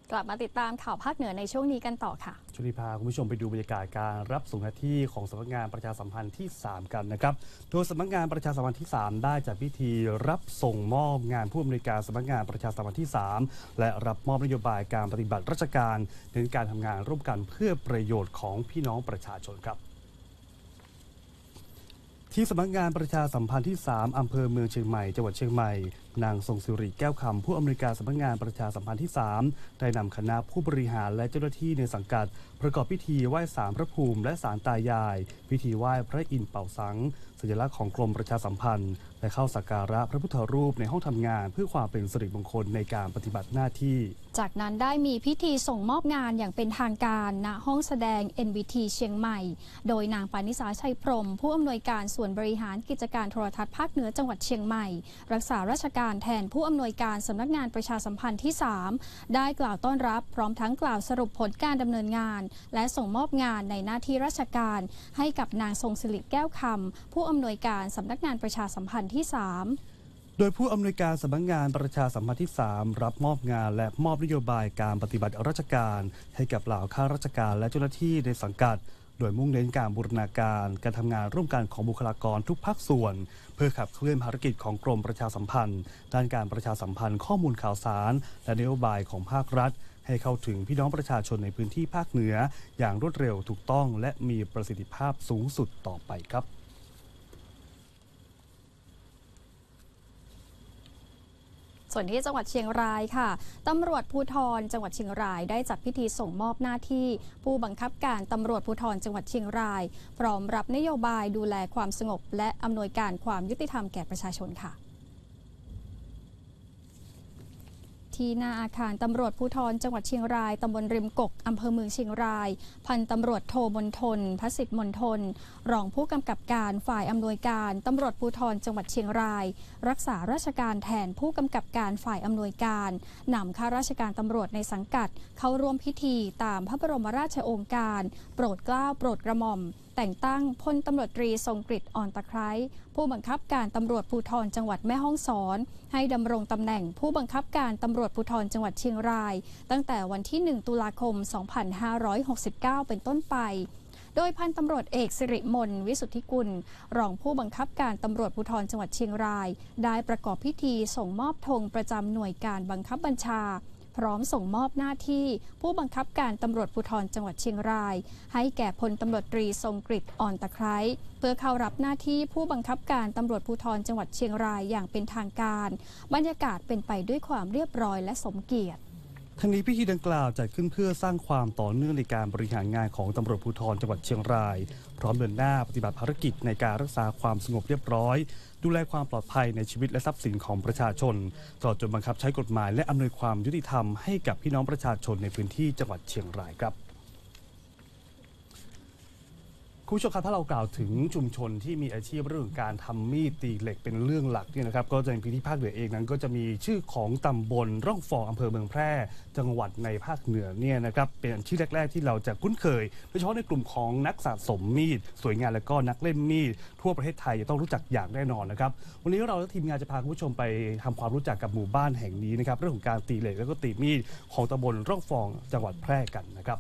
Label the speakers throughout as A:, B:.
A: กลับมาติดตามข่าวภาคเหนือในช่วงนี้กันต่อค่ะ
B: ช่วงนี้พาคุณผู้ชมไปดูบรรยากาศการรับส่งหน้าที่ของสำนักงานประชาสัมพันธ์ที่ 3 กันนะครับโดยสำนักงานประชาสัมพันธ์ที่ 3 ได้จัดพิธีรับส่งมอบงานผู้อำนวยการสำนักงานประชาสัมพันธ์ที่ 3 และรับมอบนโยบายการปฏิบัติราชการเน้นการทำงานร่วมกันเพื่อประโยชน์ของพี่น้องประชาชนครับที่สำนักงานประชาสัมพันธ์ที่ 3 อำเภอเมืองเชียงใหม่จังหวัดเชียงใหม่นางทรงศิริแก้วคำผู้อำนวยการสำนักงานประชาสัมพันธ์ที่ 3 ได้นำคณะผู้บริหารและเจ้าหน้าที่ในสังกัดประกอบพิธีไหว้ศาลพระภูมิและศาลตายายพิธีไหว้พระอินทร์เป่าสังสัญลักษณ์ของกรมประชาสัมพันธ์และเข้าสักการะพระพุทธรูปในห้องทำงานเพื่อความเป็นสิริมงคลในการปฏิบัติหน้าที่
A: จากนั้นได้มีพิธีส่งมอบงานอย่างเป็นทางการณห้องแสดง NVT เชียงใหม่โดยนางปานิสาชัยพรหมผู้อำนวยการส่วนบริหารกิจการโทรทัศน์ภาคเหนือจังหวัดเชียงใหม่รักษาราชการแทนผู้อำนวยการสำนักงานประชาสัมพันธ์ที่ 3 ได้กล่าวต้อนรับพร้อมทั้งกล่าวสรุปผลการดำเนินงานและส่งมอบงานในหน้าที่ราชการให้กับนางทรงศิริแก้วคำผู้อำนวยการสำนักงานประชาสัมพันธ์ที่ 3
B: โดยผู้อำนวยการสำนักงานประชาสัมพันธ์ที่ 3 รับมอบงานและมอบนโยบายการปฏิบัติราชการให้กับเหล่าข้าราชการและเจ้าหน้าที่ในสังกัดโดยมุ่งเน้นการบูรณาการการทำงานร่วมกันของบุคลากรทุกภาคส่วนเพื่อขับเคลื่อนภารกิจของกรมประชาสัมพันธ์ด้านการประชาสัมพันธ์ข้อมูลข่าวสารและนโยบายของภาครัฐให้เข้าถึงพี่น้องประชาชนในพื้นที่ภาคเหนืออย่างรวดเร็วถูกต้องและมีประสิทธิภาพสูงสุดต่อไปครับ
A: ส่วนที่จังหวัดเชียงรายค่ะตำรวจภูธรจังหวัดเชียงรายได้จัดพิธีส่งมอบหน้าที่ผู้บังคับการตำรวจภูธรจังหวัดเชียงรายพร้อมรับนโยบายดูแลความสงบและอำนวยการความยุติธรรมแก่ประชาชนค่ะที่หน้าอาคารตำรวจภูธรจังหวัดเชียงรายตำบลริมกกอำเภอเมืองเชียงรายพันตำรวจโทมนทนพสิทธิ์มนทนรองผู้กำกับการฝ่ายอำนวยการตำรวจภูธรจังหวัดเชียงรายรักษาราชการแทนผู้กำกับการฝ่ายอำนวยการนำข้าราชการตำรวจในสังกัดเข้าร่วมพิธีตามพระบรมราชโองการโปรดเกล้าโปรดกระหม่อมแต่งตั้งพลตำรวจตรีทรงกฤษอ่อนตะไคร้ผู้บังคับการตำรวจภูธรจังหวัดแม่ฮ่องสอนให้ดำรงตำแหน่งผู้บังคับการตำรวจภูธรจังหวัดเชียงรายตั้งแต่วันที่ 1 ตุลาคม 2569 เป็นต้นไปโดยพันตำรวจเอกสิริมนวิสุทธิกุลรองผู้บังคับการตำรวจภูธรจังหวัดเชียงรายได้ประกอบพิธีส่งมอบธงประจำหน่วยการบังคับบัญชาพร้อมส่งมอบหน้าที่ผู้บังคับการตำรวจภูธรจังหวัดเชียงรายให้แก่พลตำรวจตรีทรงกฤษอ่อนตะไคร้เพื่อเข้ารับหน้าที่ผู้บังคับการตำรวจภูธรจังหวัดเชียงรายอย่างเป็นทางการบรรยากาศเป็นไปด้วยความเรียบร้อยและสมเกียรติ
B: ทั้งนี้พิธีดังกล่าวจัดขึ้นเพื่อสร้างความต่อเนื่องในการบริหารงานของตำรวจภูธรจังหวัดเชียงรายพร้อมเดินหน้าปฏิบัติภารกิจในการรักษาความสงบเรียบร้อยดูแลความปลอดภัยในชีวิตและทรัพย์สินของประชาชนตลอดจนบังคับใช้กฎหมายและอำนวยความยุติธรรมให้กับพี่น้องประชาชนในพื้นที่จังหวัดเชียงรายครับคุณผู้ชมครับถ้าเรากล่าวถึงชุมชนที่มีอาชีพเรื่องการทำมีดตีเหล็กเป็นเรื่องหลักเนี่ยนะครับก็จะในพื้นที่ภาคเหนือเองนั้นก็จะมีชื่อของตำบลร่องฟองอำเภอเมืองแพร่จังหวัดในภาคเหนือเนี่ยนะครับเป็นชื่อแรกๆที่เราจะคุ้นเคยโดยเฉพาะในกลุ่มของนักสะสมมีดสวยงามและก็นักเล่นมีดทั่วประเทศไทยจะต้องรู้จักอย่างแน่นอนนะครับวันนี้เราและทีมงานจะพาคุณผู้ชมไปทำความรู้จักกับหมู่บ้านแห่งนี้นะครับเรื่องของการตีเหล็กแล้วก็ตีมีดของตำบลร่องฟองจังหวัดแพร่กันนะครับ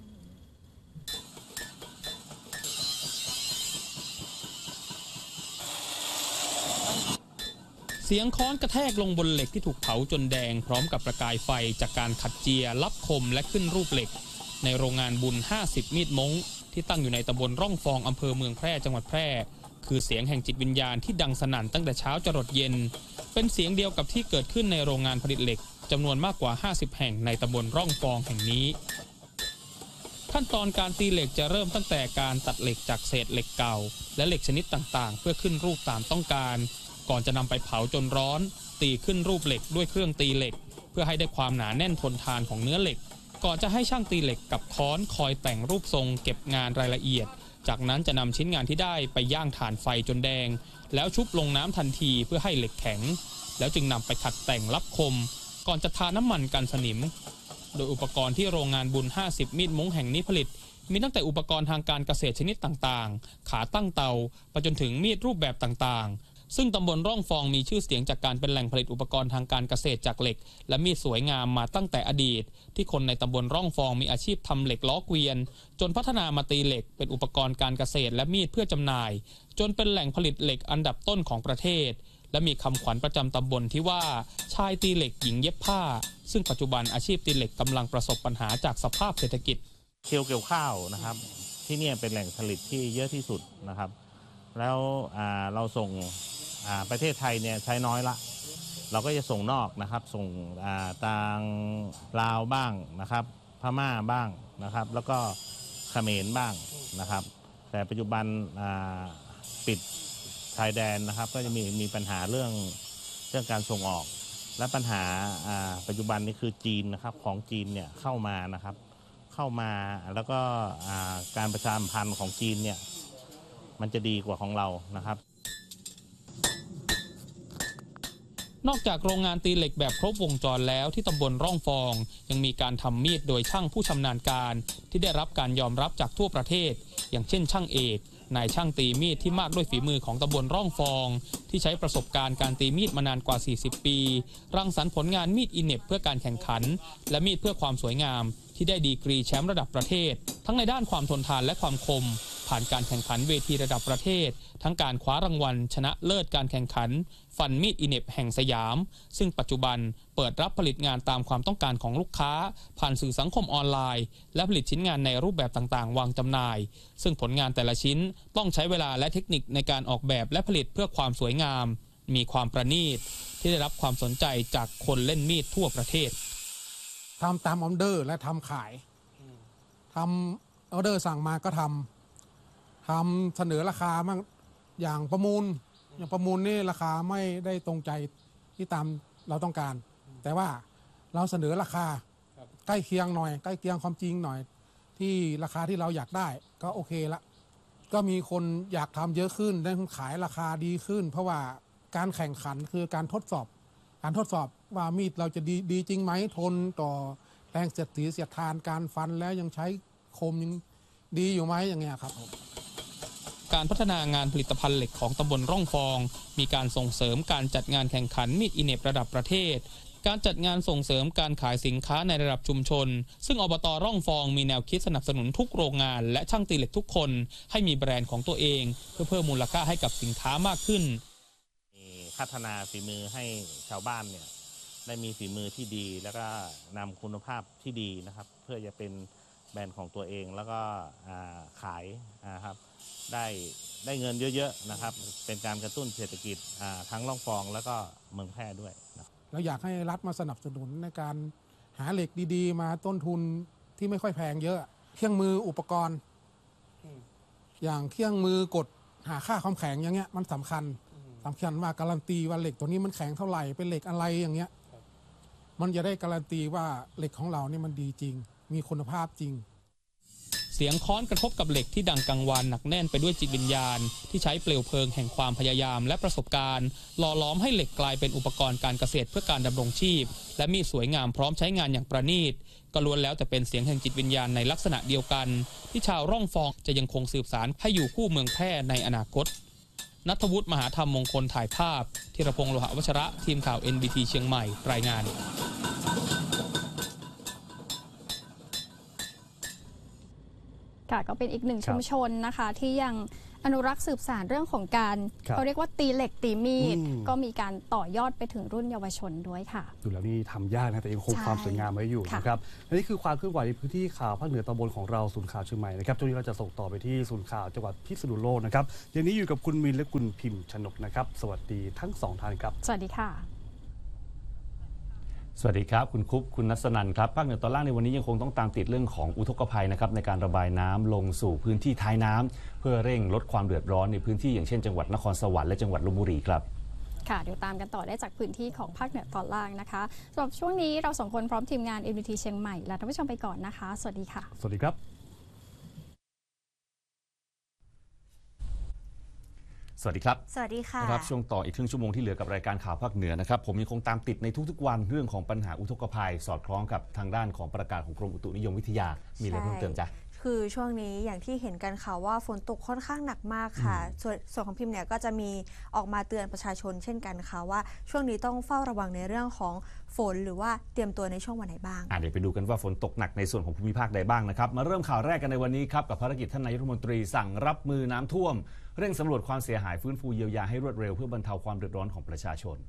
C: เสียงค้อนกระแทกลงบนเหล็กที่ถูกเผาจนแดงพร้อมกับประกายไฟจากการขัดเจียลับคมและขึ้นรูปเหล็กในโรงงานบุญ50มีดม้งที่ตั้งอยู่ในตำบลร่องฟองอำเภอเมืองแพร่จังหวัดแพร่คือเสียงแห่งจิตวิญญาณที่ดังสนั่นตั้งแต่เช้าจรดเย็นเป็นเสียงเดียวกับที่เกิดขึ้นในโรงงานผลิตเหล็กจำนวนมากกว่า50แห่งในตำบลร่องฟองแห่งนี้ขั้นตอนการตีเหล็กจะเริ่มตั้งแต่การตัดเหล็กจากเศษเหล็กเก่าและเหล็กชนิดต่างๆเพื่อขึ้นรูปตามต้องการก่อนจะนำไปเผาจนร้อนตีขึ้นรูปเหล็กด้วยเครื่องตีเหล็กเพื่อให้ได้ความหนาแน่นทนทานของเนื้อเหล็กก่อนจะให้ช่างตีเหล็กกับค้อนคอยแต่งรูปทรงเก็บงานรายละเอียดจากนั้นจะนำชิ้นงานที่ได้ไปย่างถ่านไฟจนแดงแล้วชุบลงน้ำทันทีเพื่อให้เหล็กแข็งแล้วจึงนำไปขัดแต่งลับคมก่อนจะทาน้ำมันกันสนิมโดยอุปกรณ์ที่โรงงานบุญ50มีดม้งแห่งนี้ผลิตมีตั้งแต่อุปกรณ์ทางการเกษตรชนิดต่างๆขาตั้งเตาไปจนถึงมีดรูปแบบต่างๆซึ่งตำบลร่องฟองมีชื่อเสียงจากการเป็นแหล่งผลิตอุปกรณ์ทางการเกษตรจากเหล็กและมีดสวยงามมาตั้งแต่อดีตที่คนในตำบลร่องฟองมีอาชีพทำเหล็กล้อเกวียนจนพัฒนามาตีเหล็กเป็นอุปกรณ์การเกษตรและมีดเพื่อจำหน่ายจนเป็นแหล่งผลิตเหล็กอันดับต้นของประเทศและมีคำขวัญประจำตำบลที่ว่าชายตีเหล็กหญิงเย็บผ้าซึ่งปัจจุบันอาชีพตีเหล็กกำลังประสบปัญหาจากสภาพเศรษฐกิจ
D: เกี่ยวข้าวนะครับที่นี่เป็นแหล่งผลิตที่เยอะที่สุดนะครับแล้วเราส่งประเทศไทยเนี่ยใช้น้อยละเราก็จะส่งนอกนะครับส่งทางลาวบ้างนะครับพม่าบ้างนะครับแล้วก็เขมรบ้างนะครับแต่ปัจจุบันปิดชายแดนนะครับก็จะมีปัญหาเรื่องการส่งออกและปัญหาปัจจุบันนี้คือจีนนะครับของจีนเนี่ยเข้ามานะครับแล้วก็การประชาสัมพันธ์ของจีนเนี่ยมันจะดีกว่าของเรานะครับ
C: นอกจากโรงงานตีเหล็กแบบครบวงจรแล้วที่ตำบลร่องฟองยังมีการทำมีดโดยช่างผู้ชำนาญการที่ได้รับการยอมรับจากทั่วประเทศอย่างเช่นช่างเอกนายช่างตีมีดที่มากด้วยฝีมือของตำบลร่องฟองที่ใช้ประสบการณ์การตีมีดมานานกว่า40ปีรังสรรค์ผลงานมีดอิเน็บเพื่อการแข่งขันและมีดเพื่อความสวยงามที่ได้ดีกรีแชมป์ระดับประเทศทั้งในด้านความทนทานและความคมผ่านการแข่งขันเวทีระดับประเทศทั้งการคว้ารางวัลชนะเลิศการแข่งขันฟันมีดอิเน็บแห่งสยามซึ่งปัจจุบันเปิดรับผลิตงานตามความต้องการของลูกค้าผ่านสื่อสังคมออนไลน์และผลิตชิ้นงานในรูปแบบต่างๆวางจำหน่ายซึ่งผลงานแต่ละชิ้นต้องใช้เวลาและเทคนิคในการออกแบบและผลิตเพื่อความสวยงามมีความประณีตที่ได้รับความสนใจจากคนเล่นมีดทั่วประเทศ
E: ทำตามออเดอร์และทำขายทำออเดอร์สั่งมาก็ทำเสนอราคาบ้างอย่างประมูลนี่ราคาไม่ได้ตรงใจที่ตามเราต้องการแต่ว่าเราเสนอราคาใกล้เคียงหน่อยใกล้เคียงความจริงหน่อยที่ราคาที่เราอยากได้ก็โอเคละก็มีคนอยากทำเยอะขึ้นได้ขายราคาดีขึ้นเพราะว่าการแข่งขันคือการทดสอบว่ามีดเราจะดีจริงไหมทนต่อแรงเสียดสีเสียดทานการฟันแล้วยังใช้คมยังดีอยู่ไหมอย่างเงี้ยครับ
C: การพัฒนางานผลิตภัณฑ์เหล็กของตำบลร่องฟองมีการส่งเสริมการจัดงานแข่งขันมีดอิเน็บระดับประเทศการจัดงานส่งเสริมการขายสินค้าในระดับชุมชนซึ่งอบต.ร่องฟองมีแนวคิดสนับสนุนทุกโรงงานและช่างตีเหล็กทุกคนให้มีแบรนด์ของตัวเองเพื่อเพิ่มมูลค่าให้กับสินค้ามากขึ้น
D: พัฒนาฝีมือให้ชาวบ้านเนี่ยได้มีฝีมือที่ดีแล้วก็นำคุณภาพที่ดีนะครับเพื่อจะเป็นแบรนด์ของตัวเองแล้วก็ขายครับได้เงินเยอะๆนะครับเป็นการกระตุ้นเศรษฐกิจทั้งร่องฟองแล้วก็เมืองแพร่ด้วย
E: เราอยากให้รัฐมาสนับสนุนในการหาเหล็กดีๆมาต้นทุนที่ไม่ค่อยแพงเยอะเครื่องมืออุปกรณ์อย่างเครื่องมือกดหาค่าความแข็งอย่างเงี้ยมันสำคัญว่าการันตีว่าเหล็กตัวนี้มันแข็งเท่าไหร่เป็นเหล็กอะไรอย่างเงี้ยมันจะได้การันตีว่าเหล็กของเราเนี่ยมันดีจริงมีคุณภาพจริง
C: เสียงค้อนกระทบกับเหล็กที่ดังกังวานหนักแน่นไปด้วยจิตวิญญาณที่ใช้เปลวเพลิงแห่งความพยายามและประสบการณ์หล่อล้อมให้เหล็กกลายเป็นอุปกรณ์การเกษตรเพื่อการดำรงชีพและมีสวยงามพร้อมใช้งานอย่างประณีตก็ล้วนแล้วแต่เป็นเสียงแห่งจิตวิญญาณในลักษณะเดียวกันที่ชาวร่องฟองจะยังคงสืบสานให้อยู่คู่เมืองแพร่ในอนาคตณัฐวุฒิมหาธรรมมงคลถ่ายภาพธีรพงษ์โลหะวัชระทีมข่าว NBT เชียงใหม่รายงาน
A: ค่ะก็เป็นอีกหนึ่งชุมชนนะคะที่ยังอนุรักษ์สืบสานเรื่องของการเขาเรียกว่าตีเหล็กตีมีดก็มีการต่อยอดไปถึงรุ่นเยาวชนด้วยค่ะ
B: ดูแล้วนี่ทำยากนะแต่ยังคงความสวยงามไว้อยู่นะครับและนี่คือความเคลื่อนไหวในพื้นที่ข่าวภาคเหนือตำบลของเราศูนย์ข่าวเชียงใหม่นะครับช่วงนี้เราจะส่งต่อไปที่ศูนย์ข่าวจังหวัดพิษณุโลกนะครับอย่างนี้อยู่กับคุณมินและคุณพิมพ์ชนกนะครับสวัสดีทั้ง2ท่านครับ
A: สวัสดีค่ะ
F: สวัสดีครับคุณคุปคุณนัสนันครับภาคเหนือตอนล่างในวันนี้ยังคงต้องตามติดเรื่องของอุทกภัยนะครับในการระบายน้ำลงสู่พื้นที่ท้ายน้ำเพื่อเร่งลดความเดือดร้อนในพื้นที่อย่างเช่นจังหวัดนครสวรรค์และจังหวัดลพบุรีครับ
A: ค่ะเดี๋ยวตามกันต่อได้จากพื้นที่ของภาคเหนือตอนล่างนะคะสำหรับช่วงนี้เรา2คนพร้อมทีมงาน NBT เชียงใหม่ลาท่านผู้ชมไปก่อนนะคะสวัสดีค่ะ
B: สวัสดีครับ
F: สวัสดีครับ
G: สวัสดีค่ะ
F: ครับช่วงต่ออีกครึ่งชั่วโมงที่เหลือกับรายการข่าวภาคเหนือนะครับผมยังคงตามติดในทุกๆวันเรื่องของปัญหาอุทกภัยสอดคล้องกับทางด้านของประกาศของกรมอุตุนิยมวิทยามีอะไรเพิ่มเติมจ๊ะ
G: คือช่วงนี้อย่างที่เห็นกันค่ะว่าฝนตกค่อนข้างหนักมากค่ะส่วนของพิมพ์เนี่ยก็จะมีออกมาเตือนประชาชนเช่นกันค่ะว่าช่วงนี้ต้องเฝ้าระวังในเรื่องของฝนหรือว่าเตรียมตัวในช่วงวันไหนบ้าง
F: เดี๋ยวไปดูกันว่าฝนตกหนักในส่วนของภูมิภาคใดบ้างนะครับมาเริ่มข่าวแรกกันในวันนี้ครับกับภารกิจท่านนายกรัฐมนตรีสั่งรับมือน้ำท่วมเร่งสำรวจความเสียหายฟื้นฟูเยียวยาให้รวดเร็วเพื่อบรรเทาความเดือดร้อนของประชาชน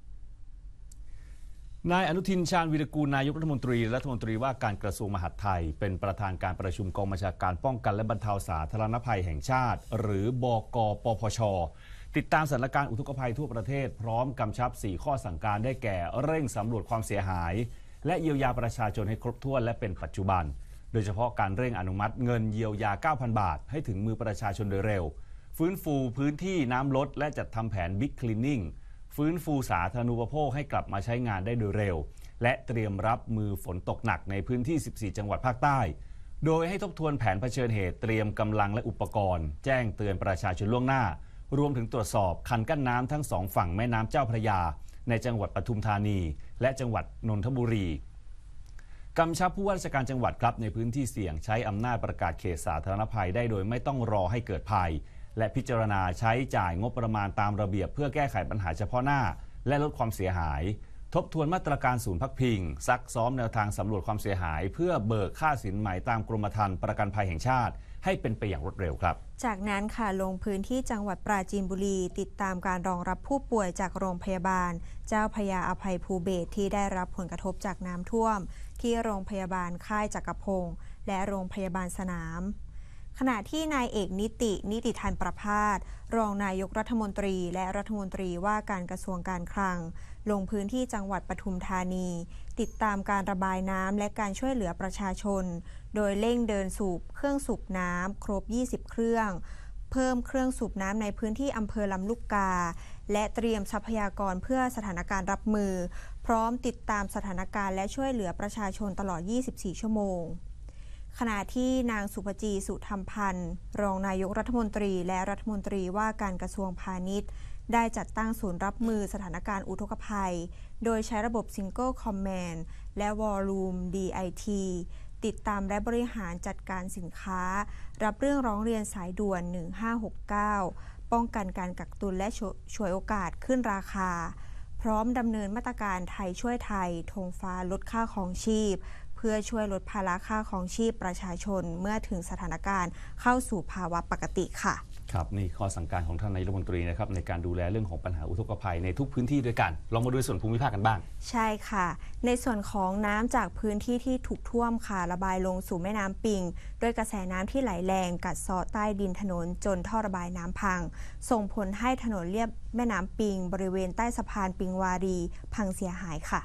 F: นายอนุทินชาญวีรกูลนายกรัฐมนตรีและรัฐมนตรีว่าการกระทรวงมหาดไทยเป็นประธานการประชุมกองบัญชาการป้องกันและบรรเทาสาธารณภัยแห่งชาติหรือบก.ปพช.ติดตามสถานการณ์อุทกภัยทั่วประเทศพร้อมกำชับ4ข้อสั่งการได้แก่เร่งสำรวจความเสียหายและเยียวยาประชาชนให้ครบถ้วนและเป็นปัจจุบันโดยเฉพาะการเร่งอนุมัติเงินเยียวยา 9,000 บาทให้ถึงมือประชาชนโดยเร็วฟื้นฟูพื้นที่น้ำลดและจัดทำแผน Big Cleaning ฟื้นฟูสาธารณูปโภคให้กลับมาใช้งานได้โดยเร็วและเตรียมรับมือฝนตกหนักในพื้นที่14จังหวัดภาคใต้โดยให้ทบทวนแผนเผชิญเหตุเตรียมกำลังและอุปกรณ์แจ้งเตือนประชาชนล่วงหน้ารวมถึงตรวจสอบคันกั้นน้ำทั้งสองฝั่งแม่น้ำเจ้าพระยาในจังหวัดปทุมธานีและจังหวัดนนทบุรีกำชับผู้ว่าราชการจังหวัดครับในพื้นที่เสี่ยงใช้อำนาจประกาศเขตสาธารณภัยได้โดยไม่ต้องรอให้เกิดภัยและพิจารณาใช้จ่ายงบประมาณตามระเบียบเพื่อแก้ไขปัญหาเฉพาะหน้าและลดความเสียหายทบทวนมาตรการศูนย์พักพิงซักซ้อมแนวทางสำรวจความเสียหายเพื่อเบิกค่าสินไหมตามกรมธรรม์ประกันภัยแห่งชาติให้เป็นไปอย่างรวดเร็วครับ
G: จากนั้นค่ะลงพื้นที่จังหวัดปราจีนบุรีติดตามการรองรับผู้ป่วยจากโรงพยาบาลเจ้าพระยาอภัยภูเบศรที่ได้รับผลกระทบจากน้ำท่วมที่โรงพยาบาลค่ายจักรพงศ์และโรงพยาบาลสนามขณะที่นายเอกนิติธันประภาสรองนายกรัฐมนตรีและรัฐมนตรีว่าการกระทรวงการคลังลงพื้นที่จังหวัดปทุมธานีติดตามการระบายน้ำและการช่วยเหลือประชาชนโดยเร่งเดินสูบเครื่องสูบน้ำครบ20เครื่องเพิ่มเครื่องสูบน้ำในพื้นที่อำเภอลำลูกกาและเตรียมทรัพยากรเพื่อสถานการณ์รับมือพร้อมติดตามสถานการณ์และช่วยเหลือประชาชนตลอด24ชั่วโมงขณะที่นางสุภจีสุธรรมพันธ์รองนายกรัฐมนตรีและรัฐมนตรีว่าการกระทรวงพาณิชย์ได้จัดตั้งศูนย์รับมือสถานการณ์อุทกภัยโดยใช้ระบบ Single Command และ War Room DIT ติดตามและบริหารจัดการสินค้ารับเรื่องร้องเรียนสายด่วน1569ป้องกันการกักตุนและฉวยโอกาสขึ้นราคาพร้อมดำเนินมาตรการไทยช่วยไทยธงฟ้าลดค่าครองชีพเพื่อช่วยลดภาระค่าครองชีพประชาชนเมื่อถึงสถานการณ์เข้าสู่ภาวะปกติค่ะ
F: ครับนี่ข้อสั่งการของท่านนายกรัฐมนตรีนะครับในการดูแลเรื่องของปัญหาอุทกภัยในทุกพื้นที่ด้วยกันลองมาดูส่วนภูมิภาคกันบ้าง
G: ใช่ค่ะในส่วนของน้ำจากพื้นที่ที่ถูกท่วมค่ะระบายลงสู่แม่น้ำปิงด้วยกระแสน้ำที่ไหลแรงกัดเซาะใต้ดินถนนจนท่อระบายน้ำพังส่งผลให้ถนนเลียบแม่น้ำปิงบริเวณใต้สะพานปิงวารีพังเสียหายค่ะ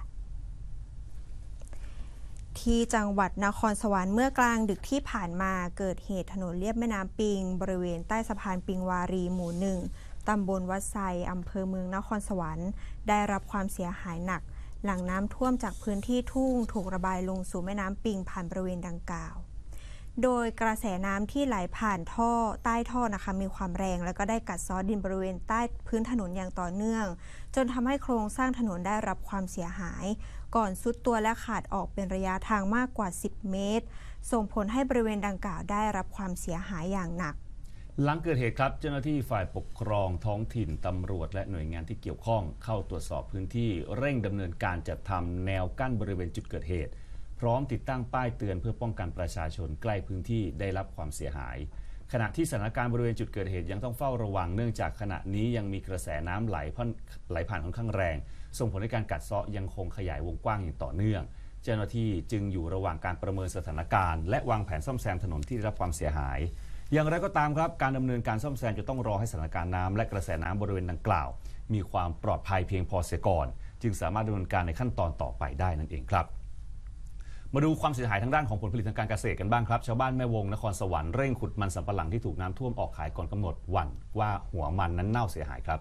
G: ที่จังหวัดนครสวรรค์เมื่อกลางดึกที่ผ่านมาเกิดเหตุถนนเลียบแม่น้ำปิงบริเวณใต้สะพานปิงวารีหมู่1ตำบลวัดไซอำเภอเมืองนครสวรรค์ได้รับความเสียหายหนักหลังน้ำท่วมจากพื้นที่ทุ่งถูกระบายลงสู่แม่น้ำปิงผ่านบริเวณดังกล่าวโดยกระแสน้ำที่ไหลผ่านท่อใต้ท่อนะคะมีความแรงแล้วก็ได้กัดเซาะดินบริเวณใต้พื้นถนนอย่างต่อเนื่องจนทำให้โครงสร้างถนนได้รับความเสียหายก่อนทรุดตัวและขาดออกเป็นระยะทางมากกว่า10เมตรส่งผลให้บริเวณดังกล่าวได้รับความเสียหายอย่างหนัก
F: หลังเกิดเหตุครับเจ้าหน้าที่ฝ่ายปกครองท้องถิ่นตำรวจและหน่วยงานที่เกี่ยวข้องเข้าตรวจสอบพื้นที่เร่งดำเนินการจัดทำแนวกั้นบริเวณจุดเกิดเหตุพร้อมติดตั้งป้ายเตือนเพื่อป้องกันประชาชนใกล้พื้นที่ได้รับความเสียหายขณะที่สถานการณ์บริเวณจุดเกิดเหตุยังต้องเฝ้าระวังเนื่องจากขณะนี้ยังมีกระแสน้ำไหลผ่านค่อนข้างแรงส่งผลให้การกัดเซาะยังคงขยายวงกว้างอย่างต่อเนื่องเจ้าหน้าที่จึงอยู่ระหว่างการประเมินสถานการณ์และวางแผนซ่อมแซมถนนที่ได้รับความเสียหายอย่างไรก็ตามครับการดำเนินการซ่อมแซมจะต้องรอให้สถานการณ์น้ำและกระแสน้ำบริเวณดังกล่าวมีความปลอดภัยเพียงพอเสียก่อนจึงสามารถดำเนินการในขั้นตอนต่อไปได้นั่นเองครับมาดูความเสียหายทางด้านของผลผลิตทางการเกษตรกันบ้างครับชาวบ้านแม่วงนครสวรรค์เร่งขุดมันสำปะหลังที่ถูกน้ำท่วมออกขายก่อนกำหนดหวั่นว่าหัวมันนั้นเน่าเสียหายครับ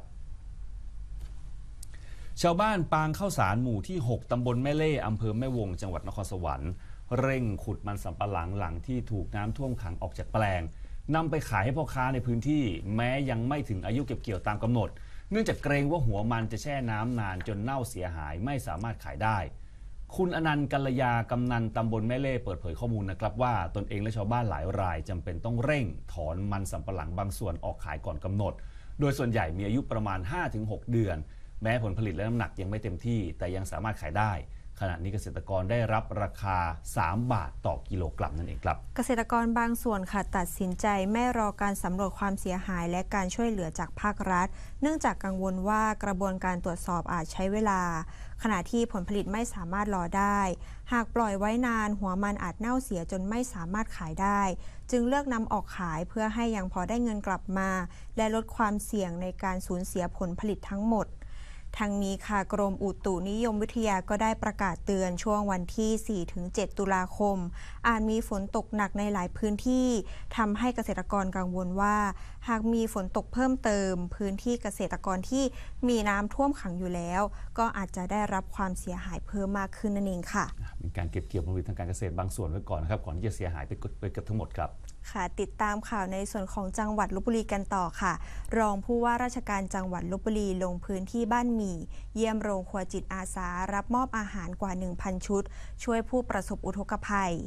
F: ชาวบ้านปางข้าวสารหมู่ที่6ตำบลแม่เล่อำเภอแม่วงจังหวัดนครสวรรค์เร่งขุดมันสำปะหลังหลังที่ถูกน้ำท่วมขังออกจากแปลงนำไปขายให้พ่อค้าในพื้นที่แม้ยังไม่ถึงอายุเก็บเกี่ยวตามกำหนดเนื่องจากเกรงว่าหัวมันจะแช่น้ำนานจนเน่าเสียหายไม่สามารถขายได้คุณอนันต์กัลยากำนันตำบลแม่เล่เปิดเผยข้อมูลนะครับว่าตนเองและชาวบ้านหลายรายจำเป็นต้องเร่งถอนมันสำปะหลังบางส่วนออกขายก่อนกำหนดโดยส่วนใหญ่มีอายุประมาณ 5-6 เดือนแม้ผลผลิตและน้ำหนักยังไม่เต็มที่แต่ยังสามารถขายได้ขณะนี้เกษตรกรได้รับราคา3 บาทต่อกิโลกรัมนั่นเองครับ
G: เกษตรกรบางส่วนค่ะตัดสินใจไม่รอการสำรวจความเสียหายและการช่วยเหลือจากภาครัฐเนื่องจากกังวลว่ากระบวนการตรวจสอบอาจใช้เวลาขณะที่ผลผลิตไม่สามารถรอได้หากปล่อยไว้นานหัวมันอาจเน่าเสียจนไม่สามารถขายได้จึงเลือกนำออกขายเพื่อให้ยังพอได้เงินกลับมาและลดความเสี่ยงในการสูญเสียผลผลิตทั้งหมดทั้งนี้ค่ะกรมอุตุนิยมวิทยาก็ได้ประกาศเตือนช่วงวันที่ 4-7 ตุลาคมอาจมีฝนตกหนักในหลายพื้นที่ทำให้เกษตรกรกังวลว่าหากมีฝนตกเพิ่มเติมพื้นที่เกษตรกรที่มีน้ำท่วมขังอยู่แล้วก็อาจจะได้รับความเสียหายเพิ่มมากขึ้นนั่นเองค่ะ
F: เป็นการเก็บเกี่ยวผลผลิตทางการเกษตรบางส่วนไว้ก่อนนะครับก่อนที่จะเสียหายไปเกือบทั้งหมดครับ
G: ค่ะติดตามข่าวในส่วนของจังหวัดลพบุรีกันต่อค่ะรองผู้ว่าราชการจังหวัดลพบุรีลงพื้นที่บ้านหมี่เยี่ยมโรงครัวจิตอาสารับมอบอาหารกว่า 1,000 ชุดช่วยผู้ประสบอุทกภัย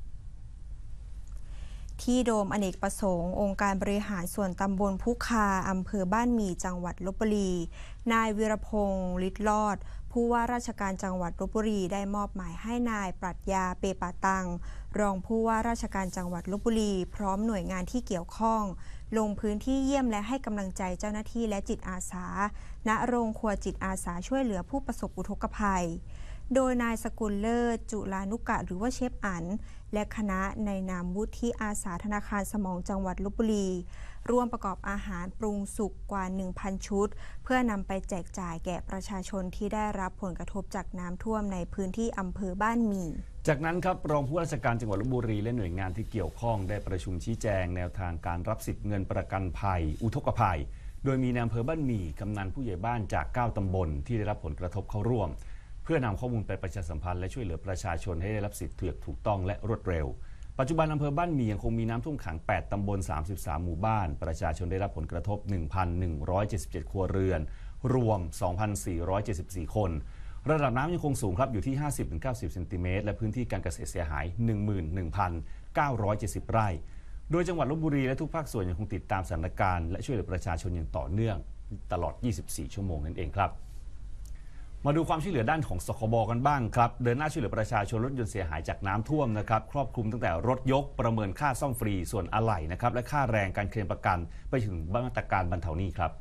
G: ที่โดมอเนกประสงค์องค์การบริหารส่วนตำบลพุคาอำเภอบ้านหมี่จังหวัดลพบุรีนายวีรพงษ์ฤทธิ์รอดผู้ว่าราชการจังหวัดลพบุรีได้มอบหมายให้นายปรัชญาเปปาตังรองผู้ว่าราชการจังหวัดลพบุรีพร้อมหน่วยงานที่เกี่ยวข้องลงพื้นที่เยี่ยมและให้กำลังใจเจ้าหน้าที่และจิตอาสาณโรงครัวจิตอาสาช่วยเหลือผู้ประสบอุทกภัยโดยนายสกุลเลิศจุลานุกะหรือว่าเชฟอั๋นและคณะในนามวุฒิอาสาธนาคารสมองจังหวัดลพบุรีร่วมประกอบอาหารปรุงสุกกว่า 1,000 ชุดเพื่อนำไปแจกจ่ายแก่ประชาชนที่ได้รับผลกระทบจากน้ำท่วมในพื้นที่อำเภอบ้านหมี่
F: จากนั้นครับรองผู้ว่าราชการจังหวัดลพบุรีและหน่วยงานที่เกี่ยวข้องได้ประชุมชี้แจงแนวทางการรับสิทธิเงินประกันภัยอุทกภัยโดยมีนายอำเภอบ้านหมี่กำนันผู้ใหญ่บ้านจาก9ตำบลที่ได้รับผลกระทบเข้าร่วมเพื่อนำข้อมูลไปประชาสัมพันธ์และช่วยเหลือประชาชนให้ได้รับสิทธิถูกต้องและรวดเร็วปัจจุบันอำเภอบ้านหมี่ยังคงมีน้ำท่วมขัง8ตำบล33หมู่บ้านประชาชนได้รับผลกระทบ 1,177 ครัวเรือนรวม 2,474 คนระดับน้ำยังคงสูงครับอยู่ที่ 50-90 เซนติเมตรและพื้นที่การเกษตรเสียหาย 11,970 ไร่โดยจังหวัดลพบุรีและทุกภาคส่วนยังคงติดตามสถานการณ์และช่วยเหลือประชาชนอย่างต่อเนื่องตลอด 24 ชั่วโมงนั่นเองครับมาดูความช่วยเหลือด้านของสคบกันบ้างครับเดินหน้าช่วยเหลือประชาชนรถยนต์เสียหายจากน้ำท่วมนะครับครอบคลุมตั้งแต่รถยกประเมินค่าซ่อมฟรีส่วนอะไหล่นะครับและค่าแรงการเคลมประกันไปถึงมาตรการบรรเทาหนี้ครับ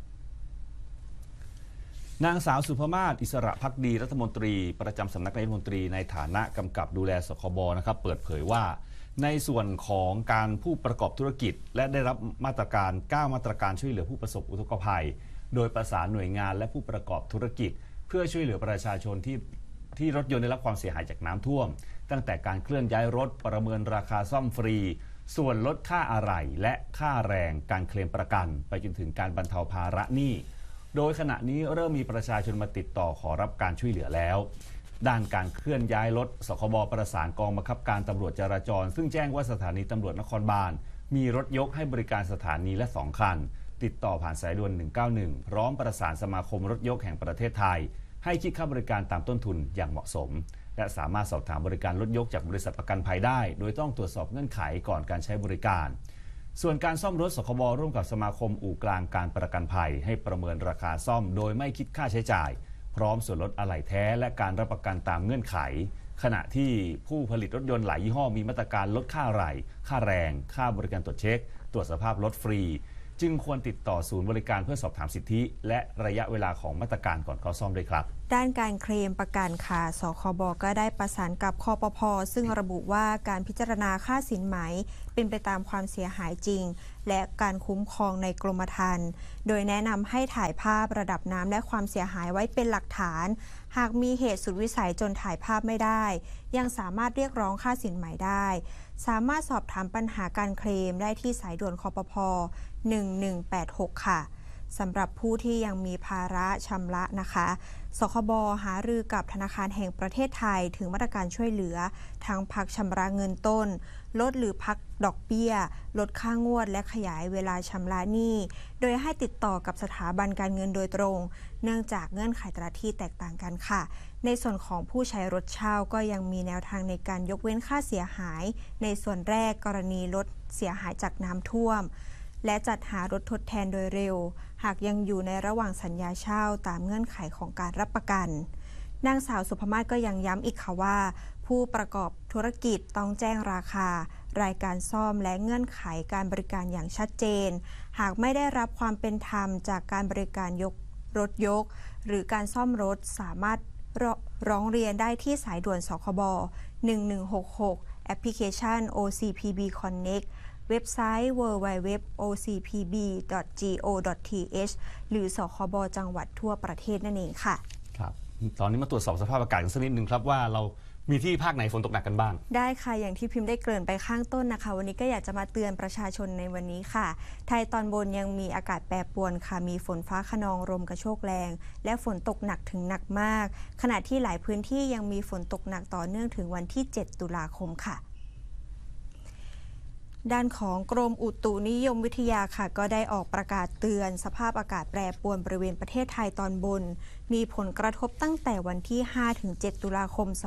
F: นางสาวสุภมาศอิสระภักดีรัฐมนตรีประจำสำนักนายกรัฐมนตรีในฐานะกำกับดูแลสคบนะครับเปิดเผยว่าในส่วนของการผู้ประกอบธุรกิจและได้รับมาตรการ9มาตรการช่วยเหลือผู้ประสบอุทกภัยโดยประสานหน่วยงานและผู้ประกอบธุรกิจเพื่อช่วยเหลือประชาชนที่รถยนต์ได้รับความเสียหายจากน้ำท่วมตั้งแต่การเคลื่อนย้ายรถประเมินราคาซ่อมฟรีส่วนลดค่าอะไหล่และค่าแรงการเคลมประกันไปจนถึงการบรรเทาภาระหนี้โดยขณะนี้เริ่มมีประชาชนมาติดต่อขอรับการช่วยเหลือแล้วด้านการเคลื่อนย้ายรถสคบประสานกองบังคับการตำรวจจราจรซึ่งแจ้งว่าสถานีตำรวจนครบาลมีรถยกให้บริการสถานีละ2คันติดต่อผ่านสายด่วน191พร้อมประสานสมาคมรถยกแห่งประเทศไทยให้คิดค่าบริการตามต้นทุนอย่างเหมาะสมและสามารถสอบถามบริการรถยกจากบริษัทประกันภัยได้โดยต้องตรวจสอบเงื่อนไขก่อนการใช้บริการส่วนการซ่อมรถสคบร่วมกับสมาคมอู่กลางการประกันภัยให้ประเมินราคาซ่อมโดยไม่คิดค่าใช้จ่ายพร้อมส่วนลดอะไหล่แท้และการรับประกันตามเงื่อนไขขณะที่ผู้ผลิตรถยนต์หลายยี่ห้อมีมาตรการลดค่าอะไหล่ค่าแรงค่าบริการตรวจเช็คตรวจสภาพรถฟรีจึงควรติดต่อศูนย์บริการเพื่อสอบถามสิทธิและระยะเวลาของมาตรการก่อนเข้าซ่อมด้วยครับ
G: ด้านการเคลมประกันค่ะสคบก็ได้ประสานกับคปภ.ซึ่งระบุว่าการพิจารณาค่าสินไหมเป็นไปตามความเสียหายจริงและการคุ้มครองในกรมธรรม์โดยแนะนำให้ถ่ายภาพระดับน้ำและความเสียหายไว้เป็นหลักฐานหากมีเหตุสุดวิสัยจนถ่ายภาพไม่ได้ยังสามารถเรียกร้องค่าสินไหมได้สามารถสอบถามปัญหาการเคลมได้ที่สายด่วนคปภ. 1186 ค่ะสำหรับผู้ที่ยังมีภาระชำระนะคะสคบหารือกับธนาคารแห่งประเทศไทยถึงมาตรการช่วยเหลือทั้งพักชำระเงินต้นลดหรือพักดอกเบี้ยลดค่างวดและขยายเวลาชำระหนี้โดยให้ติดต่อกับสถาบันการเงินโดยตรงเนื่องจากเงื่อนไขแต่ละที่แตกต่างกันค่ะในส่วนของผู้ใช้รถเช่าก็ยังมีแนวทางในการยกเว้นค่าเสียหายในส่วนแรกกรณีรถเสียหายจากน้ำท่วมและจัดหารถทดแทนโดยเร็วหากยังอยู่ในระหว่างสัญญาเช่าตามเงื่อนไขของการรับประกันนางสาวสุภมาศก็ยังย้ำอีกค่ะว่าผู้ประกอบธุรกิจต้องแจ้งราคารายการซ่อมและเงื่อนไขการบริการอย่างชัดเจนหากไม่ได้รับความเป็นธรรมจากการบริการรถยกหรือการซ่อมรถสามารถร้องเรียนได้ที่สายด่วนสคบ1166แอปพลิเคชัน OCPB Connect เว็บไซต์ www.ocpb.go.th หรือสคบจังหวัดทั่วประเทศนั่นเองค่ะ
F: ครับตอนนี้มาตรวจสอบสภาพอากาศกันสักนิดนึงครับว่าเรามีที่ภาคไหนฝนตกหนักกันบ้าง
G: ได้ค่ะอย่างที่พิมพ์ได้เกริ่นไปข้างต้นนะคะวันนี้ก็อยากจะมาเตือนประชาชนในวันนี้ค่ะไทยตอนบนยังมีอากาศแปรปรวนค่ะมีฝนฟ้าคะนองลมกระโชกแรงและฝนตกหนักถึงหนักมากขณะที่หลายพื้นที่ยังมีฝนตกหนักต่อเนื่องถึงวันที่7ตุลาคมค่ะด้านของกรมอุตุนิยมวิทยาค่ะก็ได้ออกประกาศเตือนสภาพอากาศแปรปรวนบริเวณประเทศไทยตอนบนมีผลกระทบตั้งแต่วันที่ 5-7 ตุลาคม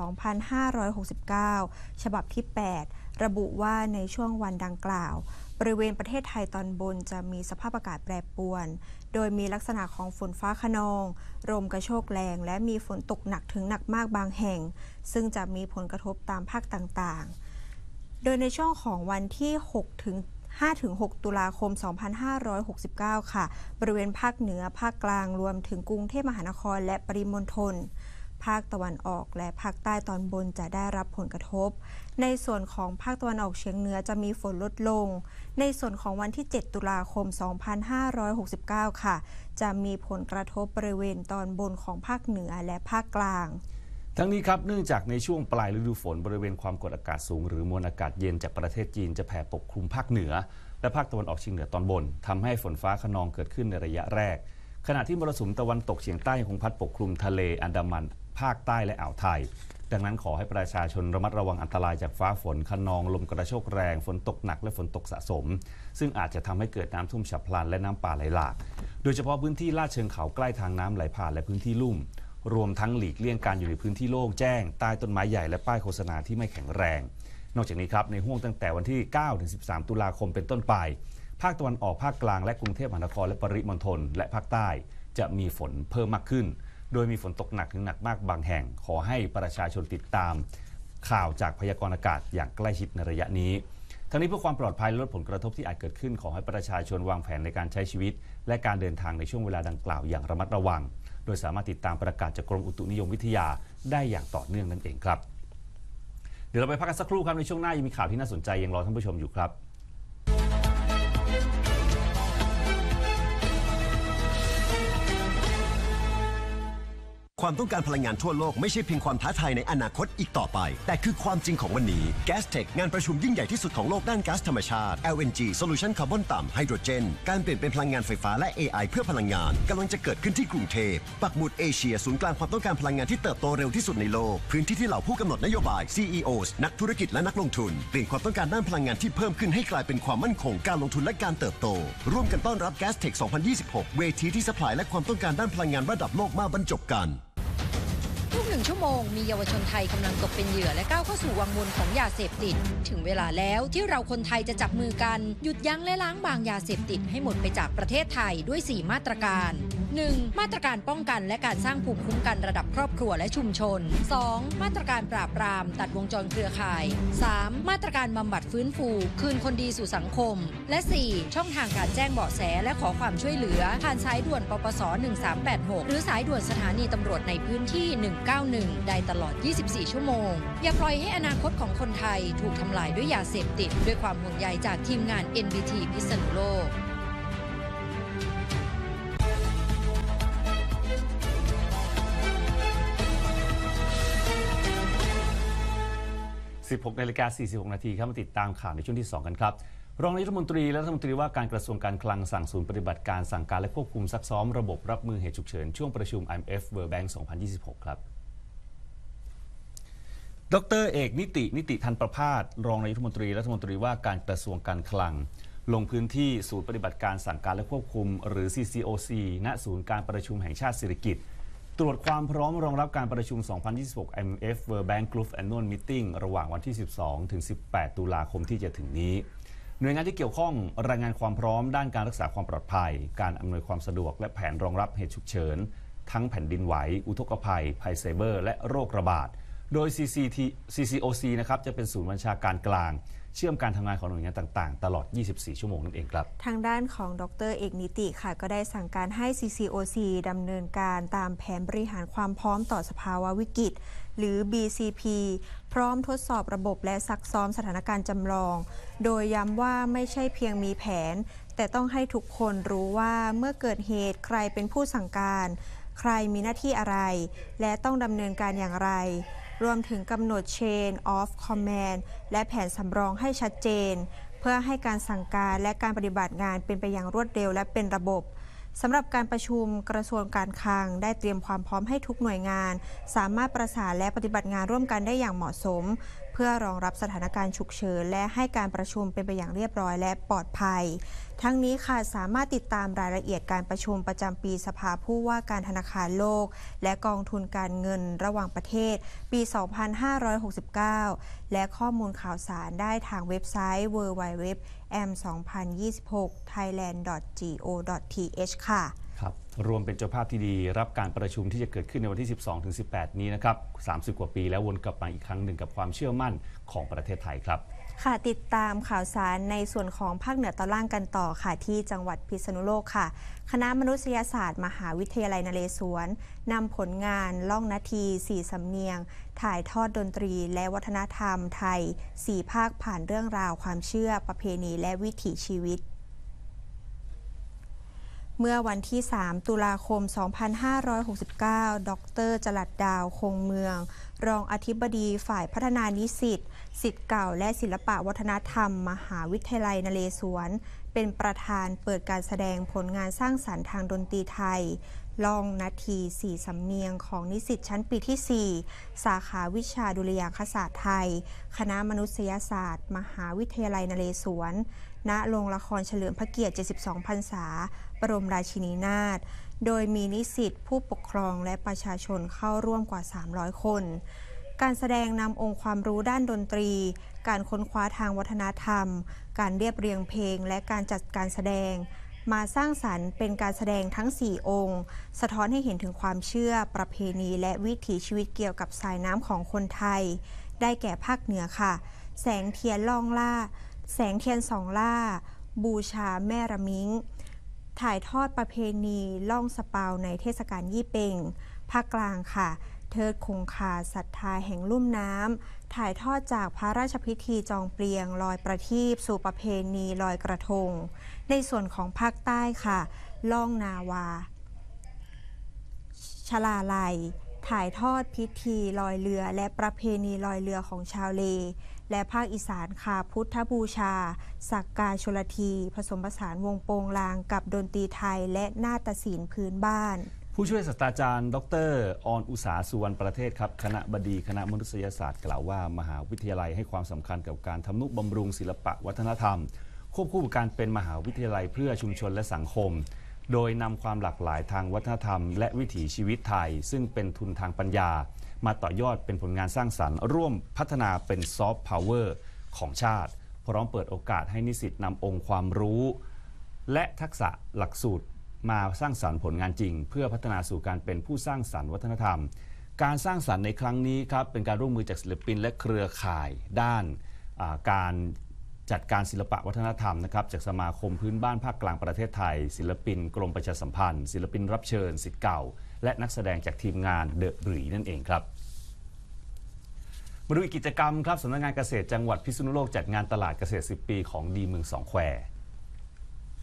G: 2569 ฉบับที่ 8 ระบุว่าในช่วงวันดังกล่าวบริเวณประเทศไทยตอนบนจะมีสภาพอากาศแปรปรวนโดยมีลักษณะของฝนฟ้าคะนองลมกระโชกแรงและมีฝนตกหนักถึงหนักมากบางแห่งซึ่งจะมีผลกระทบตามภาคต่างๆโดยในช่วงของวันที่5-6 ตุลาคม 2569 ค่ะบริเวณภาคเหนือภาคกลางรวมถึงกรุงเทพมหานครและปริมณฑลภาคตะวันออกและภาคใต้ตอนบนจะได้รับผลกระทบในส่วนของภาคตะวันออกเฉียงเหนือจะมีฝนลดลงในส่วนของวันที่ 7 ตุลาคม 2569 ค่ะจะมีผลกระทบบริเวณตอนบนของภาคเหนือและภาคกลาง
F: ทั้งนี้ครับเนื่องจากในช่วงปลายฤดูฝนบริเวณความกดอากาศสูงหรือมวลอากาศเย็นจากประเทศจีนจะแผ่ปกคลุมภาคเหนือและภาคตะวันออกเฉียงเหนือตอนบนทำให้ฝนฟ้าคะนองเกิดขึ้นในระยะแรกขณะที่มรสุมตะวันตกเฉียงใต้ยังคงพัดปกคลุมทะเลอันดามันภาคใต้และอ่าวไทยดังนั้นขอให้ประชาชนระมัดระวังอันตรายจากฟ้าฝนคะนองลมกระโชกแรงฝนตกหนักและฝนตกสะสมซึ่งอาจจะทำให้เกิดน้ำท่วมฉับพลันและน้ำป่าไหลหลากโดยเฉพาะพื้นที่ลาดเชิงเขาใกล้ทางน้ำไหลผ่านและพื้นที่ลุ่มรวมทั้งหลีกเลี่ยงการอยู่ในพื้นที่โล่งแจ้งใต้ต้นไม้ใหญ่และป้ายโฆษณาที่ไม่แข็งแรงนอกจากนี้ครับในห้วงตั้งแต่วันที่ 9-13 ตุลาคมเป็นต้นไปภาคตะวันออกภาคกลางและกรุงเทพมหานครและปริมณฑลและภาคใต้จะมีฝนเพิ่มมากขึ้นโดยมีฝนตกหนักถึงหนักมากบางแห่งขอให้ประชาชนติดตามข่าวจากพยากรณ์อากาศอย่างใกล้ชิดในระยะนี้ทั้งนี้เพื่อความปลอดภัยและลดผลกระทบที่อาจเกิดขึ้นขอให้ประชาชนวางแผนในการใช้ชีวิตและการเดินทางในช่วงเวลาดังกล่าวอย่างระมัดระวังโดยสามารถติดตามประกาศจากกรมอุตุนิยมวิทยาได้อย่างต่อเนื่องนั่นเองครับเดี๋ยวเราไปพักกันสักครู่ครับในช่วงหน้ายังมีข่าวที่น่าสนใจยังรอท่านผู้ชมอยู่ครับ
H: ความต้องการพลังงานทั่วโลกไม่ใช่เพียงความท้าทายในอนาคตอีกต่อไปแต่คือความจริงของวันนี้ Gastech งานประชุมยิ่งใหญ่ที่สุดของโลกด้านก๊าซธรรมชาติ LNG Solution คาร์บอนต่ำไฮโดรเจนการเปลี่ยนเป็นพลังงานไฟฟ้าและ AI เพื่อพลังงานกำลังจะเกิดขึ้นที่กรุงเทพปักหมุดเอเชียศูนย์กลางความต้องการพลังงานที่เติบโตเร็วที่สุดในโลกพื้นที่ที่เหล่าผู้กำหนดนโยบาย CEOs นักธุรกิจและนักลงทุนเปลี่ยนความต้องการด้านพลังงานที่เพิ่มขึ้นให้กลายเป็นความมั่นคงการลงทุนและการเติบโตร่วมกันต้อนรับ Gastech 2026 เวทีที่ซัพพลายและความต้องการด้านพลังงานระดับโลกมาบรรจบกัน
I: ทุก1 ชั่วโมงมีเยาวชนไทยกำลังตกเป็นเหยื่อและก้าวเข้าสู่วังวนของยาเสพติดถึงเวลาแล้วที่เราคนไทยจะจับมือกันหยุดยั้งและล้างบางยาเสพติดให้หมดไปจากประเทศไทยด้วย4มาตรการ 1. มาตรการป้องกันและการสร้างภูมิคุ้มกันระดับครอบครัวและชุมชน 2. มาตรการปราบปรามตัดวงจรเครือข่าย 3. มาตรการบำบัดฟื้นฟูคืนคนดีสู่สังคมและ 4. ช่องทางการแจ้งเบาะแสและขอความช่วยเหลือผ่านสายด่วนปปส1386หรือสายด่วนสถานีตำรวจในพื้นที่191ได้ตลอด24ชั่วโมงอย่าปล่อยให้อนาคตของคนไทยถูกทำลายด้วยยาเสพติดด้วยความห่วงใยจากทีมงาน NBT พิษณุโลก
F: 16:46 น.ครับมาติดตามข่าวในช่วงที่2กันครับรองนายกรัฐมนตรีและรัฐมนตรีว่าการกระทรวงการคลังสั่งศูนย์ปฏิบัติการสั่งการและควบคุมซักซ้อมระบบรับมือเหตุฉุกเฉินช่วงประชุม IMF World Bank 2026 ครับดร.เอกนิติธันประภาสรองนายกรัฐมนตรีและรัฐมนตรีว่าการกระทรวงการคลังลงพื้นที่ศูนย์ปฏิบัติการสั่งการและควบคุมหรือ CCOC ณศูนย์การประชุมแห่งชาติสิริกิติ์ตรวจความพร้อมรองรับการประชุม 2026 IMF World Bank Group Annual Meeting ระหว่างวันที่ 12 ถึง 18 ตุลาคมที่จะถึงนี้หน่วยงานที่เกี่ยวข้องรายงานความพร้อมด้านการรักษาความปลอดภัยการอำนวยความสะดวกและแผนรองรับเหตุฉุกเฉินทั้งแผ่นดินไหวอุทกภัยภัยไซเบอร์และโรคระบาดโดย CCOC นะครับจะเป็นศูนย์บัญชาการกลางเชื่อมการทำงานของหน่วยงานต่างๆตลอด 24 ชั่วโมงนั่นเองครับ
G: ทางด้านของดร.เอกนิติค่ะก็ได้สั่งการให้ CCOC ดำเนินการตามแผนบริหารความพร้อมต่อสภาวะวิกฤตหรือ BCP พร้อมทดสอบระบบและซักซ้อมสถานการณ์จำลองโดยย้ำว่าไม่ใช่เพียงมีแผนแต่ต้องให้ทุกคนรู้ว่าเมื่อเกิดเหตุใครเป็นผู้สั่งการใครมีหน้าที่อะไรและต้องดำเนินการอย่างไรรวมถึงกำหนด Chain of Command และแผนสำรองให้ชัดเจนเพื่อให้การสั่งการและการปฏิบัติงานเป็นไปอย่างรวดเร็วและเป็นระบบสำหรับการประชุมกระทรวงการคลังได้เตรียมความพร้อมให้ทุกหน่วยงานสามารถประสานและปฏิบัติงานร่วมกันได้อย่างเหมาะสมเพื่อรองรับสถานการณ์ฉุกเฉินและให้การประชุมเป็นไปอย่างเรียบร้อยและปลอดภัยทั้งนี้ค่ะสามารถติดตามรายละเอียดการประชุมประจำปีสภาผู้ว่าการธนาคารโลกและกองทุนการเงินระหว่างประเทศปี 2569 และข้อมูลข่าวสารได้ทางเว็บไซต์ www.am2026thailand.go.th ค่ะ
F: ครับรวมเป็นเจ้าภาพที่ดีรับการประชุมที่จะเกิดขึ้นในวันที่ 12-18 นี้นะครับ30 กว่าปีแล้ววนกลับมาอีกครั้งหนึ่งกับความเชื่อมั่นของประเทศไทยครับ
G: ค่ะติดตามข่าวสารในส่วนของภาคเหนือตอนล่างกันต่อค่ะที่จังหวัดพิษณุโลกค่ะคณะมนุษยศาสตร์มหาวิทยาลัยนเรศวรนำผลงานล่องนาที4 สำเนียงถ่ายทอดดนตรีและวัฒนธรรมไทย4 ภาคผ่านเรื่องราวความเชื่อประเพณีและวิถีชีวิตเมื่อวันที่ 3 ตุลาคม 2569 ดร.จรัสดาวคงเมืองรองอธิบดีฝ่ายพัฒนานิสิตศิษย์เก่าและศิลปะวัฒนธรรมมหาวิทยาลัยนเรศวรเป็นประธานเปิดการแสดงผลงานสร้างสรรค์ทางดนตรีไทยล่องนาที4 สำเนียงของนิสิตชั้นปีที่ 4 สาขาวิชาดุริยางคศาสตร์ไทยคณะมนุษยศาสตร์มหาวิทยาลัยนเรศวรณโรงละครเฉลิมพระเกียรติ 72 พรรษาบรมราชินีนาถโดยมีนิสิตผู้ปกครองและประชาชนเข้าร่วมกว่า 300 คนการแสดงนำองค์ความรู้ด้านดนตรีการค้นคว้าทางวัฒนธรรมการเรียบเรียงเพลงและการจัดการแสดงมาสร้างสรรค์เป็นการแสดงทั้ง 4 องค์สะท้อนให้เห็นถึงความเชื่อประเพณีและวิถีชีวิตเกี่ยวกับสายน้ำของคนไทยได้แก่ภาคเหนือค่ะแสงเทียนล่องล่าแสงเทียนสองล่าบูชาแม่ระมิงถ่ายทอดประเพณีล่องสะเปาในเทศกาลยี่เป่งภาคกลางค่ะเทิดคงคาศรัทธาแห่งลุ่มน้ำถ่ายทอดจากพระราชพิธีจองเปลียงลอยประทีปสู่ประเพณีลอยกระทงในส่วนของภาคใต้ค่ะล่องนาวาชลาลัยถ่ายทอดพิธีลอยเรือและประเพณีลอยเรือของชาวเลและภาคอีสานค่ะพุทธบูชาสักการชลทีผสมผสานวงโปงลางกับดนตรีไทยและนาฏศิลป์พื้นบ้าน
F: ผู้ช่วยศาสตราจารย์ดร.ออนอุษาสุวรรณประเทศครับคณะบดีคณะมนุษยศาสตร์กล่าวว่ามหาวิทยาลัยให้ความสำคัญกับการทำนุบำรุงศิลปะวัฒนธรรมควบคู่กับการเป็นมหาวิทยาลัยเพื่อชุมชนและสังคมโดยนำความหลากหลายทางวัฒนธรรมและวิถีชีวิตไทยซึ่งเป็นทุนทางปัญญามาต่อยอดเป็นผลงานสร้างสรรค์ร่วมพัฒนาเป็นซอฟต์พาวเวอร์ของชาติพร้อมเปิดโอกาสให้นิสิตนำองค์ความรู้และทักษะหลักสูตรมาสร้างสรรค์ผลงานจริงเพื่อพัฒนาสู่การเป็นผู้สร้างสรรค์วัฒนธรรมการสร้างสรรค์ในครั้งนี้ครับเป็นการร่วมมือจากศิลปินและเครือข่ายด้านการจัดการศิลปะวัฒนธรรมนะครับจากสมาคมพื้นบ้านภาคกลางประเทศไทยศิลปินกรมประชาสัมพันธ์ศิลปินรับเชิญศิษย์เก่าและนักแสดงจากทีมงานเดอะบรีนั่นเองครับมาดูอีกกิจกรรมครับสำนักงานเกษตรจังหวัดพิษณุโลกจัดงานตลาดเกษตร10 ปีของดีเมืองสองแคว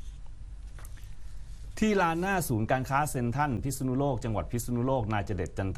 F: ที่ลานหน้าศูนย์การค้าเซ็นทรัลพิษณุโลกจังหวัดพิษณุโลกนายเจเดชจันท